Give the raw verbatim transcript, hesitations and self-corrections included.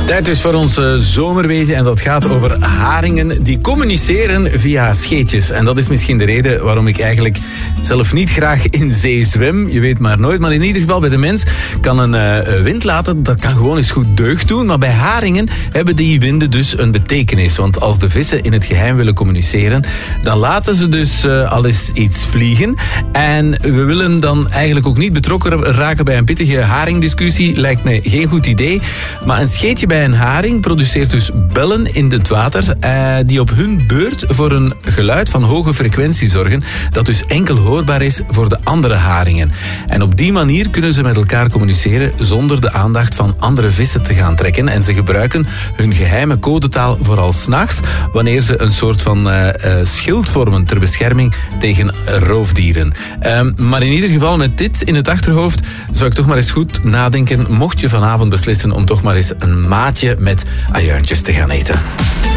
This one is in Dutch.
Tijd dus voor ons uh, zomerweetje en dat gaat over haringen die communiceren via scheetjes. En dat is misschien de reden waarom ik eigenlijk zelf niet graag in zee zwem. Je weet maar nooit, maar in ieder geval bij de mens kan een uh, wind laten, dat kan gewoon eens goed deugd doen. Maar bij haringen hebben die winden dus een betekenis. Want als de vissen in het geheim willen communiceren, dan laten ze dus uh, al eens iets vliegen. En we willen dan eigenlijk ook niet betrokken raken bij een pittige haringdiscussie. Lijkt mij geen goed idee. Maar een scheetje bij een haring produceert dus bellen in het water uh, die op hun beurt voor een geluid van hoge frequentie zorgen, dat dus enkel hoorbaar is voor de andere haringen. En op die manier kunnen ze met elkaar communiceren zonder de aandacht van andere vissen te gaan trekken. En ze gebruiken hun geheime codetaal vooral 's nachts, wanneer ze een soort van uh, uh, schild vormen ter bescherming tegen roofdieren. Uh, maar in ieder geval met dit in het achterhoofd zou ik toch maar eens goed nadenken, mocht je vanavond beslissen om toch maar eens een maatje met ajuintjes te gaan eten.